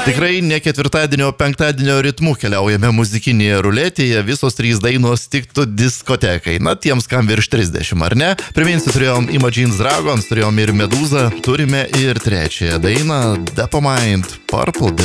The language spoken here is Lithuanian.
Tikrai ne ketvirtadienio, penktadienio ritmu keliaujame muzikinėje ruletėje, visos 3 dainos tiktų diskotekai. Na, tiems, kam virš 30, ar ne? Priminsiu, turėjom Imagine Dragons, turėjom ir Medūzą, turime ir trečiąją dainą, Dopamine, Purple